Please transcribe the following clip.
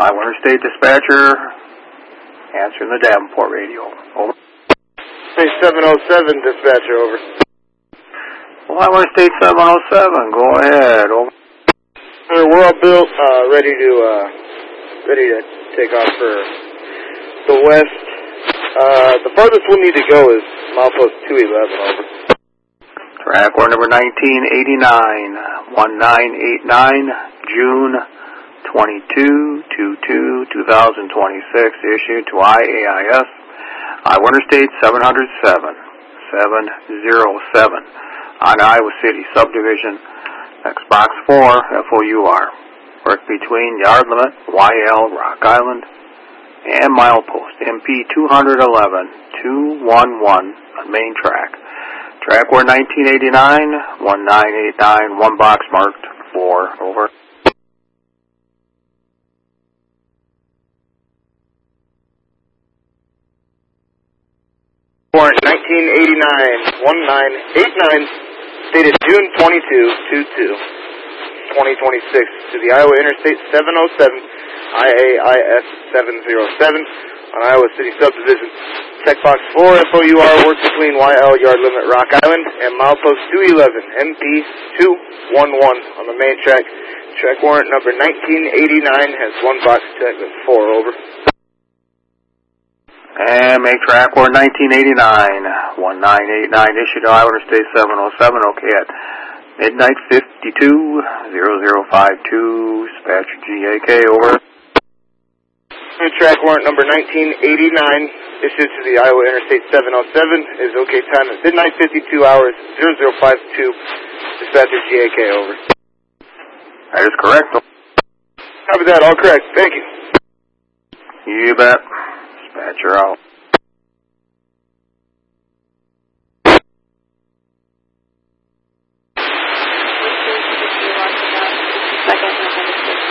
Iowa Interstate Dispatcher, answering the Davenport radio. Over. Hey, 707 Dispatcher, over. Iowa Interstate 707, go ahead, over. We're all built, ready to take off for the west. The farthest we'll need to go is milepost 211, over. Track order number 1989, 1989, June 22/2026, issued to IAIS, Iowa Interstate 707, on Iowa City Subdivision, Xbox 4, FOUR. Work between yard limit, YL, Rock Island, and milepost, MP 211, 211, on main track. Track order 1989, 1989, one box marked 4, over. Warrant 1989, 1989, dated June 2026, to the Iowa Interstate 707, IAIS 707, on Iowa City Subdivision. Checkbox 4, FOUR, work between YL, yard limit, Rock Island, and milepost 211, MP 211, on the main track. Track warrant number 1989 has one box check with 4, over. And make track order 1989, 1989, issued to Iowa Interstate 707, okay, at midnight 52, 0052, dispatcher GAK, over. Track warrant number 1989, issued to the Iowa Interstate 707, is okay time at midnight 52 hours, 0052, dispatcher GAK, over. That is correct. Copy that, all correct, thank you. You bet. Dispatcher out.